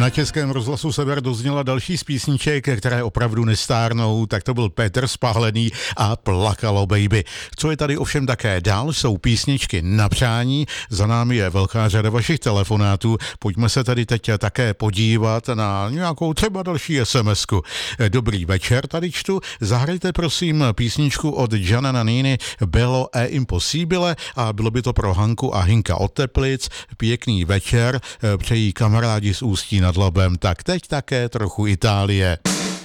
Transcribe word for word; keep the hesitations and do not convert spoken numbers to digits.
Na Českém rozhlasu Sever dozněla další z písniček, které opravdu nestárnou, tak to byl Petr Spálený a Plakalo baby. Co je tady ovšem také dál, jsou písničky na přání, za námi je velká řada vašich telefonátů, pojďme se tady teď také podívat na nějakou třeba další SMSku. Dobrý večer, tady čtu, zahrajte prosím písničku od Gianna Nannini Bello è impossibile a bylo by to pro Hanku a Hinka od Teplic. Pěkný večer, přejí kamarádi z Ústí nad Labem, tak teď také trochu Itálie.